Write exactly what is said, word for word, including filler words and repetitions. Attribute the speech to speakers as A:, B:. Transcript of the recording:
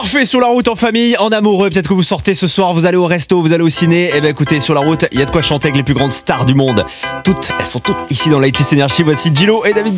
A: fait sur la route en famille, en amoureux. Peut-être que vous sortez ce soir, vous allez au resto, vous allez au ciné. Eh bien écoutez, sur la route, il y a de quoi chanter avec les plus grandes stars du monde. Toutes, elles sont toutes ici dans Lightly Energy. Voici Gillo et David Guetta.